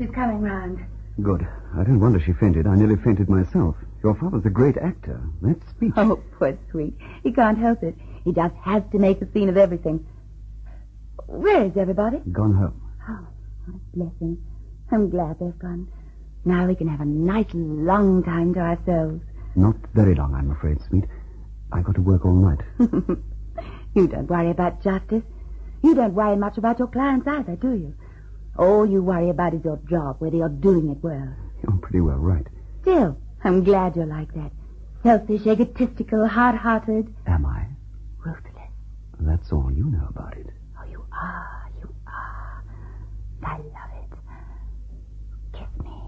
She's coming round. Good. I don't wonder she fainted. I nearly fainted myself. Your father's a great actor. That speech... Oh, poor sweet. He can't help it. He just has to make a scene of everything. Where is everybody? Gone home. Oh, what a blessing. I'm glad they've gone. Now we can have a nice long time to ourselves. Not very long, I'm afraid, sweet. I've got to work all night. You don't worry about justice. You don't worry much about your clients either, do you? All you worry about is your job, whether you're doing it well. You're pretty well right. Still, I'm glad you're like that. Selfish, egotistical, hard-hearted. Am I? Ruthless. That's all you know about it. Oh, you are. You are. I love it. Kiss me.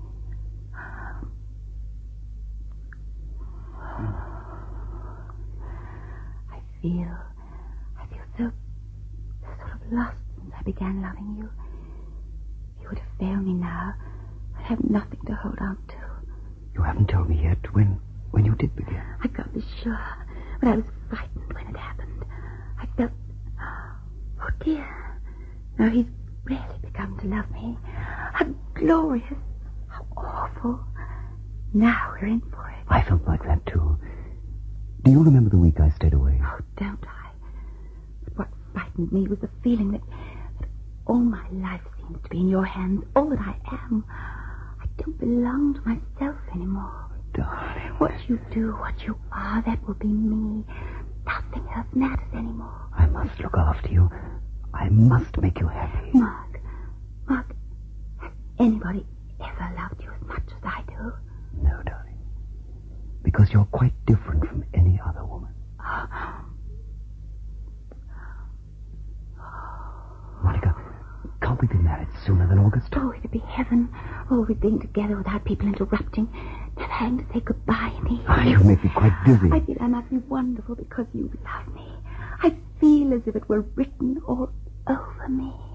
I feel so sort of lost since I began loving you. You would have failed me now. I'd have nothing to hold on to. You haven't told me yet when you did begin. I can't be sure, but I was frightened when it happened. I felt, oh dear, now he's really begun to love me. How glorious, how awful. Now we're in for it. I felt like that too. Do you remember the week I stayed away? Oh, don't I? But what frightened me was the feeling that all my life seems to be in your hands, all that I am. I don't belong to myself anymore. Darling. What you do, what you are, that will be me. Nothing else matters anymore. I must look after you. I must make you happy. Mark, has anybody ever loved you as much as I do? No, darling. Because you're quite different from any other woman. Monica, can't we be married sooner than August? Oh, it'd be heaven. Always being together without people interrupting. Never having to say goodbye in the evening. You make me quite dizzy. I feel I must be wonderful because you love me. I feel as if it were written all over me.